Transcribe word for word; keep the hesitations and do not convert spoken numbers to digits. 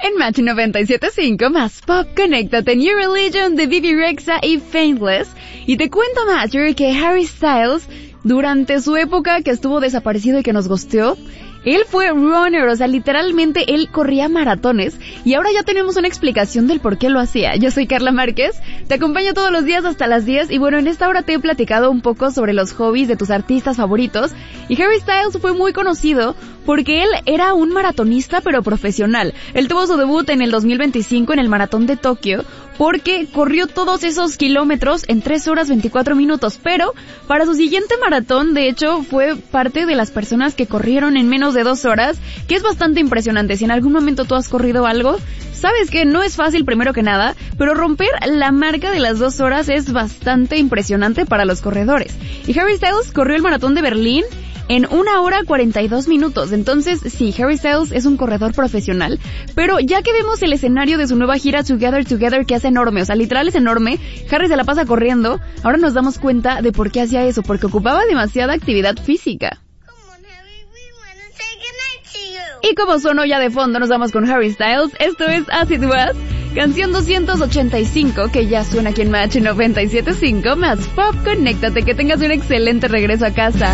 En Match noventa y siete punto cinco, más pop, conéctate, New Religion de Bibi Rexha y Faithless. Y te cuento, Matcher, que Harry Styles, durante su época que estuvo desaparecido y que nos ghosteó, él fue runner, o sea, literalmente él corría maratones, y ahora ya tenemos una explicación del por qué lo hacía. Yo soy Carla Márquez, te acompaño todos los días hasta las diez, y bueno, en esta hora te he platicado un poco sobre los hobbies de tus artistas favoritos, y Harry Styles fue muy conocido porque él era un maratonista pero profesional. Él tuvo su debut en el dos mil veinticinco en el Maratón de Tokio, porque corrió todos esos kilómetros en tres horas veinticuatro minutos, pero para su siguiente maratón, de hecho, fue parte de las personas que corrieron en menos de dos horas, que es bastante impresionante. Si en algún momento tú has corrido algo, sabes que no es fácil primero que nada, pero romper la marca de las dos horas es bastante impresionante para los corredores. Y Harry Styles corrió el Maratón de Berlín en una hora cuarenta y dos minutos. Entonces, sí, Harry Styles es un corredor profesional, pero ya que vemos el escenario de su nueva gira Together Together, que es enorme, o sea, literal es enorme, Harry se la pasa corriendo, ahora nos damos cuenta de por qué hacía eso, porque ocupaba demasiada actividad física. Y como sonó ya de fondo, nos vamos con Harry Styles. Esto es As It Was, canción doscientos ochenta y cinco, que ya suena aquí en Match noventa y siete punto cinco, más pop, conéctate, que tengas un excelente regreso a casa.